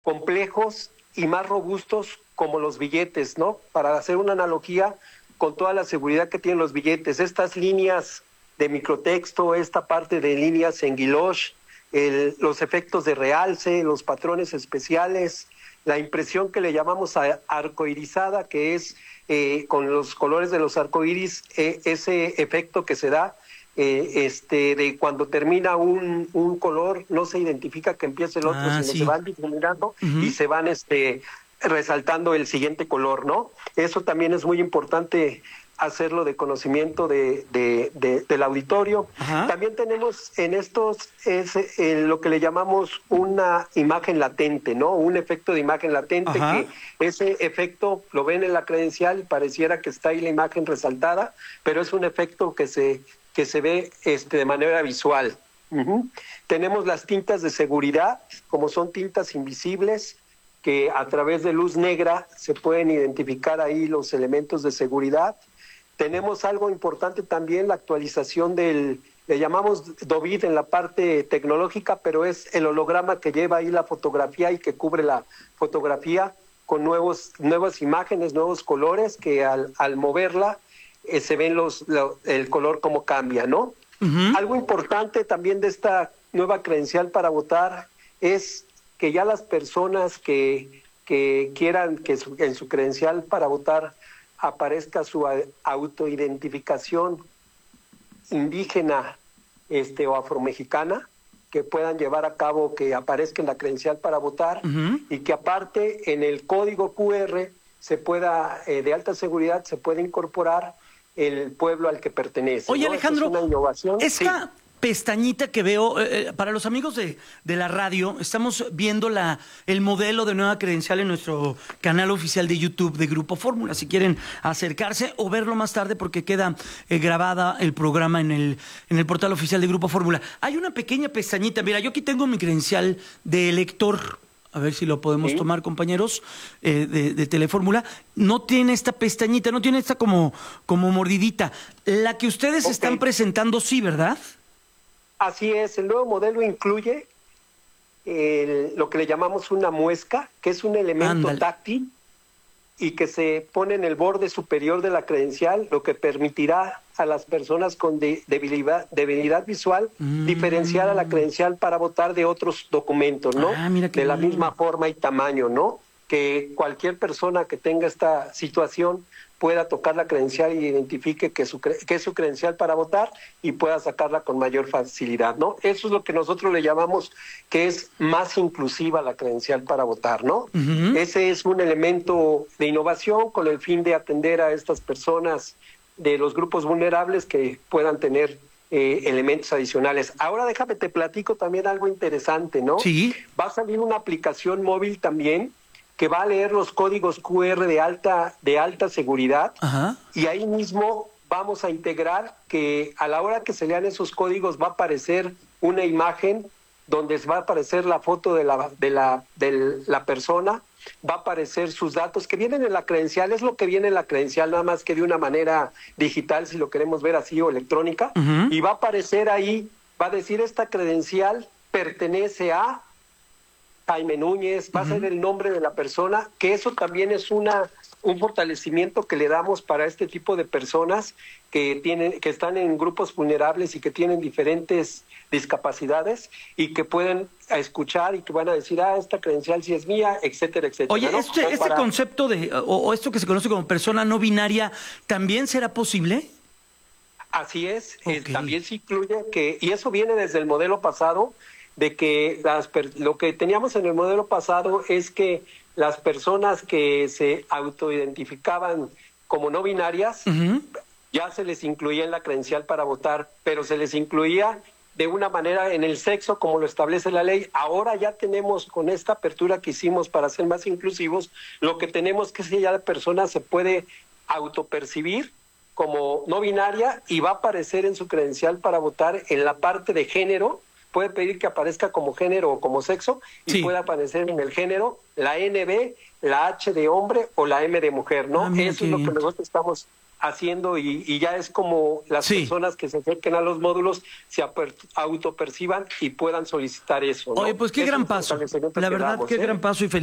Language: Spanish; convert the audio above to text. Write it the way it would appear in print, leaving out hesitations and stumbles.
complejos y más robustos como los billetes, ¿no? Para hacer una analogía con toda la seguridad que tienen los billetes, estas líneas de microtexto, esta parte de líneas en guilloche, los efectos de realce, los patrones especiales, la impresión que le llamamos arcoirizada, que es con los colores de los arcoíris, ese efecto que se da de cuando termina un color, no se identifica que empiece el otro, sino se van difuminando y se van resaltando el siguiente color, ¿no? Eso también es muy importante hacerlo de conocimiento del auditorio. Ajá. También tenemos en estos lo que le llamamos una imagen latente, ¿no? Un efecto de imagen latente. Ajá. Que ese efecto lo ven en la credencial y pareciera que está ahí la imagen resaltada, pero es un efecto que se ve de manera visual. Uh-huh. Tenemos las tintas de seguridad, como son tintas invisibles, que a través de luz negra se pueden identificar ahí los elementos de seguridad. Tenemos algo importante también, la actualización le llamamos DOVID en la parte tecnológica, pero es el holograma que lleva ahí la fotografía y que cubre la fotografía con nuevas imágenes, nuevos colores, que al moverla se ven el color como cambia, ¿no? Uh-huh. Algo importante también de esta nueva credencial para votar es que ya las personas que quieran que en su credencial para votar aparezca su autoidentificación indígena o afromexicana, que puedan llevar a cabo que aparezca en la credencial para votar. Uh-huh. Y que aparte en el código QR se pueda, de alta seguridad, se puede incorporar el pueblo al que pertenece. Oye, ¿no? Alejandro, es una innovación. Esta pestañita que veo, para los amigos de la radio, estamos viendo el modelo de nueva credencial en nuestro canal oficial de YouTube de Grupo Fórmula, si quieren acercarse o verlo más tarde porque queda grabada el programa en el portal oficial de Grupo Fórmula. Hay una pequeña pestañita, mira, yo aquí tengo mi credencial de elector. A ver si lo podemos tomar, compañeros, de Telefórmula. No tiene esta pestañita, no tiene esta como mordidita. La que ustedes están presentando, sí, ¿verdad? Así es, el nuevo modelo incluye lo que le llamamos una muesca, que es un elemento táctil y que se pone en el borde superior de la credencial, lo que permitirá a las personas con debilidad visual diferenciar a la credencial para votar de otros documentos, ¿no? De la misma forma y tamaño, ¿no? Que cualquier persona que tenga esta situación pueda tocar la credencial y identifique que es su credencial para votar y pueda sacarla con mayor facilidad, ¿no? Eso es lo que nosotros le llamamos que es más inclusiva la credencial para votar, ¿no? Uh-huh. Ese es un elemento de innovación con el fin de atender a estas personas de los grupos vulnerables que puedan tener elementos adicionales. Ahora déjame te platico también algo interesante, ¿no? Sí. Va a salir una aplicación móvil también que va a leer los códigos QR de alta seguridad. Ajá. Y ahí mismo vamos a integrar que a la hora que se lean esos códigos va a aparecer una imagen donde va a aparecer la foto de la persona, va a aparecer sus datos que vienen en la credencial, es lo que viene en la credencial, nada más que de una manera digital, si lo queremos ver así, o electrónica, uh-huh. Y va a aparecer ahí, va a decir esta credencial pertenece a Jaime Núñez, va a ser el nombre de la persona, que eso también es un fortalecimiento que le damos para este tipo de personas que están en grupos vulnerables y que tienen diferentes discapacidades y que pueden escuchar y que van a decir, esta credencial sí es mía, etcétera, etcétera. Oye, ¿no? este concepto o esto que se conoce como persona no binaria, ¿también será posible? Así es, okay. También se incluye y eso viene desde el modelo pasado, de que lo que teníamos en el modelo pasado es que las personas que se autoidentificaban como no binarias, uh-huh. Ya se les incluía en la credencial para votar, pero se les incluía de una manera en el sexo como lo establece la ley. Ahora ya tenemos, con esta apertura que hicimos para ser más inclusivos, lo que tenemos que es que ya la persona se puede autopercibir como no binaria y va a aparecer en su credencial para votar en la parte de género. Puede pedir que aparezca como género o como sexo y sí. Puede aparecer en el género la NB, la H de hombre o la M de mujer, ¿no? Eso es lo que nosotros estamos haciendo y ya es como las personas que se acerquen a los módulos se autoperciban y puedan solicitar eso, ¿no? Oye, pues qué gran paso. La verdad, qué gran paso y felicidades.